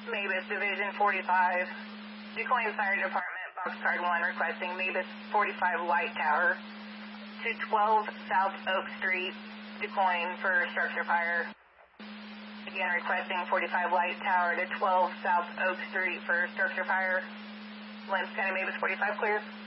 Mavis Division 45, DuQuoin Fire Department, Boxcard 1, requesting Mavis 45 Light Tower to 12 South Oak Street, DuQuoin for structure fire. Again, requesting 45 Light Tower to 12 South Oak Street for structure fire. Lens County Mavis 45 clear.